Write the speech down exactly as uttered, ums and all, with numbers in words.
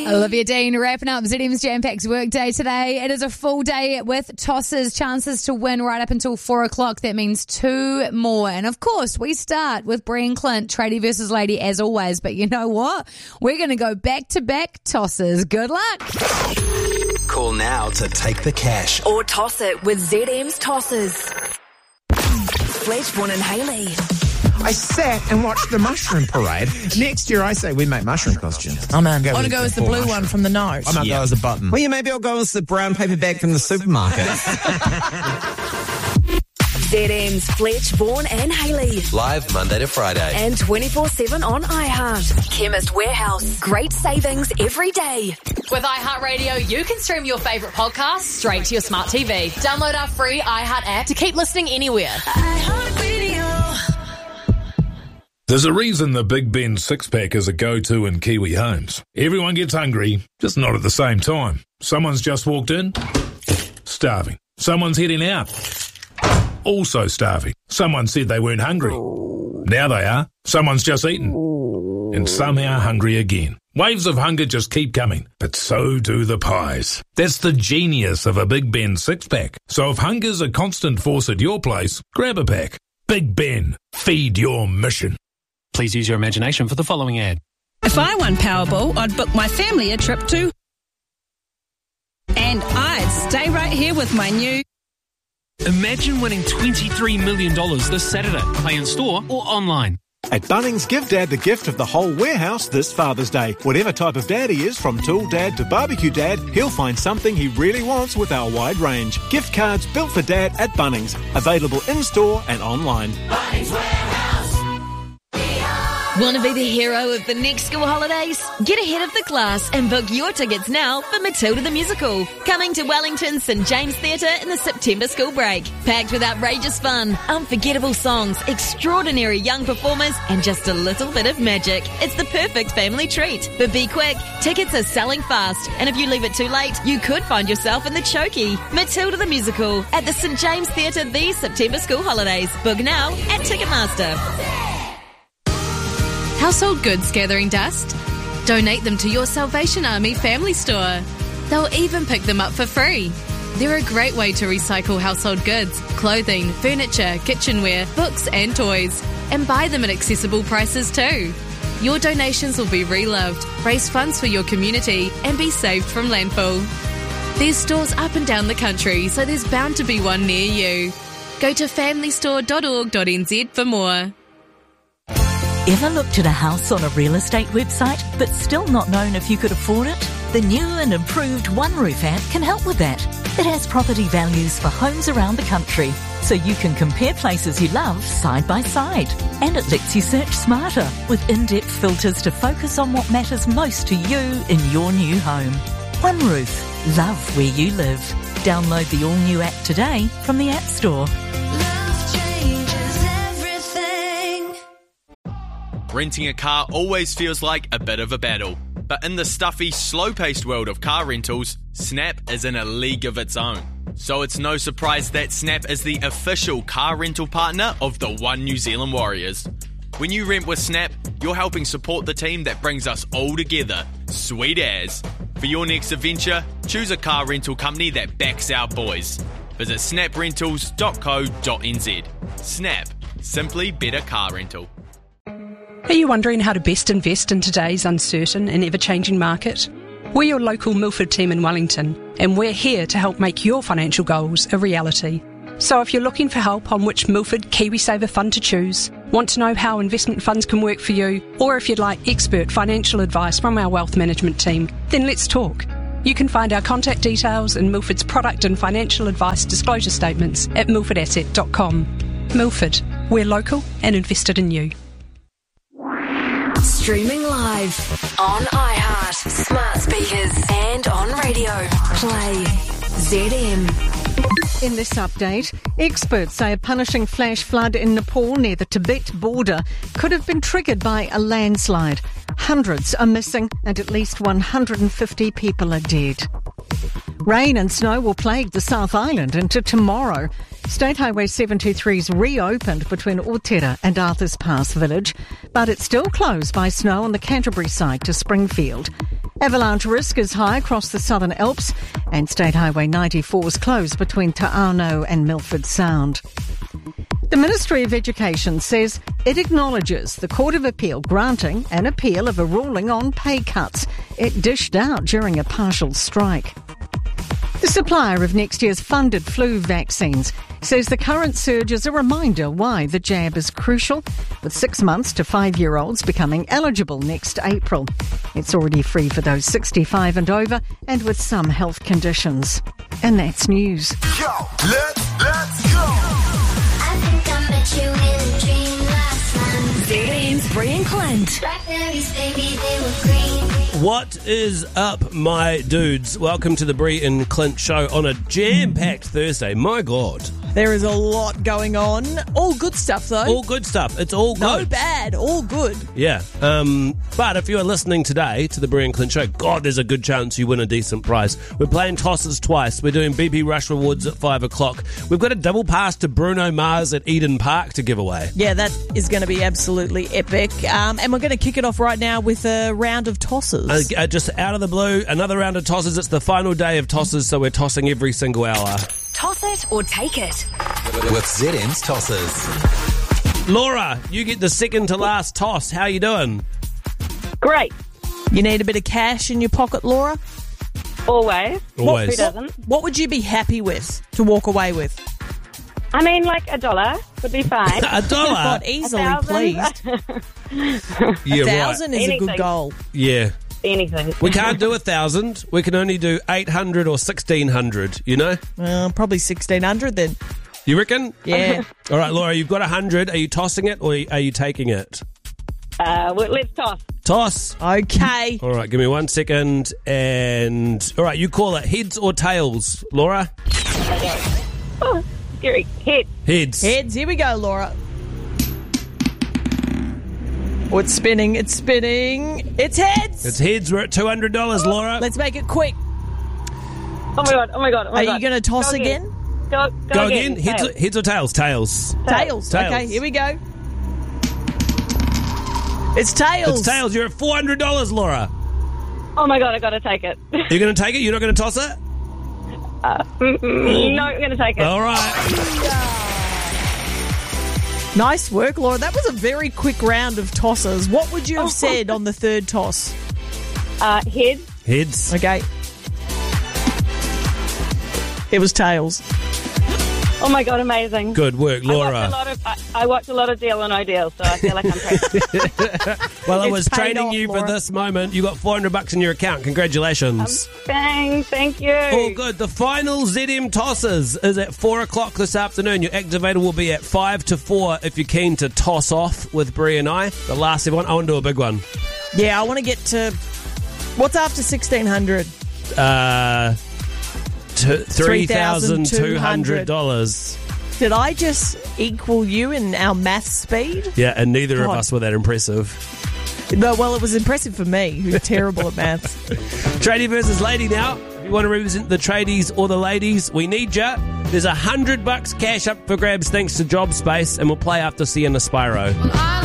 Olivia Dean wrapping up Z M's Jam-Packed Workday today. It is a full day with tosses, chances to win right up until four o'clock. That means two more. And of course, we start with Brian Clint, tradie versus lady as always. But you know what? We're going to go back-to-back tosses. Good luck. Call now to take the cash. Or toss it with Z M's Tosses. Fletchborn and Haley. I sat and watched the mushroom parade. Next year, I say we make mushroom costumes. I'm in. Go I want to with go the as the full blue mushroom. one from the nose. I might Yeah. go as a button. Well, yeah, maybe I'll go as the brown paper bag from the supermarket. Z M's Fletchborn and Haley. Live Monday to Friday. And twenty-four seven on iHeart. Chemist Warehouse. Great savings every day. With iHeartRadio, you can stream your favourite podcasts straight to your smart T V. Download our free iHeart app to keep listening anywhere. iHeartRadio. There's a reason the Big Ben six-pack is a go-to in Kiwi homes. Everyone gets hungry, just not at the same time. Someone's just walked in, starving. Someone's heading out, also starving. Someone said they weren't hungry. Now they are. Someone's just eaten, and somehow hungry again. Waves of hunger just keep coming, but so do the pies. That's the genius of a Big Ben six-pack. So if hunger's a constant force at your place, grab a pack. Big Ben, feed your mission. Please use your imagination for the following ad. If I won Powerball, I'd book my family a trip to... And I'd stay right here with my new... Imagine winning twenty-three million dollars this Saturday. Play in store or online. At Bunnings, give Dad the gift of the whole warehouse this Father's Day. Whatever type of dad he is, from tool dad to barbecue dad, he'll find something he really wants with our wide range. Gift cards built for Dad at Bunnings. Available in-store and online. Bunnings Warehouse. Want to be the hero of the next school holidays? Get ahead of the class and book your tickets now for Matilda the Musical. Coming to Wellington's St James Theatre in the September school break. Packed with outrageous fun, unforgettable songs, extraordinary young performers, and just a little bit of magic. It's the perfect family treat. But be quick, tickets are selling fast. And if you leave it too late, you could find yourself in the chokey. Matilda the Musical at the St James Theatre these September school holidays. Book now at Ticketmaster. Household goods gathering dust? Donate them to your Salvation Army family store. They'll even pick them up for free. They're a great way to recycle household goods, clothing, furniture, kitchenware, books and toys, and buy them at accessible prices too. Your donations will be reloved, raise funds for your community, and be saved from landfill. There's stores up and down the country, so there's bound to be one near you. Go to family store dot org dot n z for more. Ever looked at a house on a real estate website but still not known if you could afford it? The new and improved OneRoof app can help with that. It has property values for homes around the country, so you can compare places you love side by side. And it lets you search smarter with in-depth filters to focus on what matters most to you in your new home. OneRoof. Love where you live. Download the all-new app today from the App Store. Renting a car always feels like a bit of a battle. But in the stuffy, slow-paced world of car rentals, Snap is in a league of its own. So it's no surprise that Snap is the official car rental partner of the One New Zealand Warriors. When you rent with Snap, you're helping support the team that brings us all together. Sweet as. For your next adventure, choose a car rental company that backs our boys. Visit snap rentals dot co dot n z. Snap. Simply better car rental. Are you wondering how to best invest in today's uncertain and ever-changing market? We're your local Milford team in Wellington, and we're here to help make your financial goals a reality. So if you're looking for help on which Milford KiwiSaver fund to choose, want to know how investment funds can work for you, or if you'd like expert financial advice from our wealth management team, then let's talk. You can find our contact details and Milford's product and financial advice disclosure statements at milford asset dot com. Milford, we're local and invested in you. Streaming live on iHeart, smart speakers, and on radio. Play Z M. In this update, experts say a punishing flash flood in Nepal near the Tibet border could have been triggered by a landslide. Hundreds are missing and at least one hundred fifty people are dead. Rain and snow will plague the South Island into tomorrow. State Highway seven two three's reopened between Otera and Arthurs Pass village, but it's still closed by snow on the Canterbury side to Springfield. Avalanche risk is high across the Southern Alps, and State Highway ninety-four is closed between Te Anau and Milford Sound. The Ministry of Education says it acknowledges the Court of Appeal granting an appeal of a ruling on pay cuts it dished out during a partial strike. The supplier of next year's funded flu vaccines says the current surge is a reminder why the jab is crucial, with six months to five-year-olds becoming eligible next April. It's already free for those sixty-five and over and with some health conditions. And that's news. Yo, let's, let's go. I think I met you in a dream last night. Z M's Brie and Clint. Blackberries, baby, they were green. What is up, my dudes? Welcome to the Brie and Clint show on a jam-packed Thursday. My God. There is a lot going on. All good stuff, though. All good stuff. It's all good. No bad. All good. Yeah. Um, but if you are listening today to the Brie and Clint show, God, there's a good chance you win a decent prize. We're playing tosses twice. We're doing B B Rush Rewards at five o'clock. We've got a double pass to Bruno Mars at Eden Park to give away. Yeah, that is going to be absolutely epic. Um, and we're going to kick it off right now with a round of tosses. Uh, uh, just out of the blue, another round of tosses. It's the final day of tosses, so we're tossing every single hour. Toss it or take it. With Z M's tosses. Laura, you get the second to last toss. How you doing? Great. You need a bit of cash in your pocket, Laura? Always. Always. Who doesn't? What would you be happy with to walk away with? I mean, like a dollar would be fine. A dollar? Not easily A pleased. Yeah, a thousand right. is a Anything. good goal. Yeah. Anything. We can't do a thousand. We can only do eight hundred or sixteen hundred, you know? Well, probably sixteen hundred then. You reckon? Yeah. All right, Laura, you've got a hundred. Are you tossing it or are you taking it? Uh, well, let's toss. Toss. Okay. All right, give me one second. And all right, you call it heads or tails, Laura? Okay. Oh, scary. Head. Heads. Heads. Here we go, Laura. Oh, it's spinning. It's spinning. It's heads. It's heads. We're at two hundred dollars, Laura. Let's make it quick. Oh, my God. Oh, my God. Oh, my Are God. you going to toss Go again? again? Go, go, Go again. again. Heads, or, Tails. heads or tails? Tails. Tails. Tails. Okay, here we go. It's tails. It's tails. You're at four hundred dollars, Laura. Oh, my God. I got to take it. You're going to take it? You're not going to toss it? Uh, mm, mm, no, I'm going to take it. All right. Nice work, Laura. That was a very quick round of tosses. What would you have said on the third toss? Uh, head. Heads. Okay. It was tails. Oh, my God. Amazing. Good work, Laura. I watch a lot of, I, I watch a lot of Deal or No Deal, so I feel like I'm practicing. Well, I It's was paid training off, you Laura. for this moment. You got four hundred bucks in your account. Congratulations. Bang. Thank you. All good. The final Z M tosses is at four o'clock this afternoon. Your activator will be at five to four if you're keen to toss off with Brie and I. The last one, I want to do a big one. Yeah, I want to get to... What's after sixteen hundred? Uh, three thousand two hundred dollars. Did I just equal you in our math speed? Yeah, and neither God. of us were that impressive. No, well, it was impressive for me, who's terrible at maths. Tradie versus lady now. If you want to represent the tradies or the ladies, we need ya. There's a hundred bucks cash up for grabs thanks to Job Space, and we'll play after Sienna Spyro.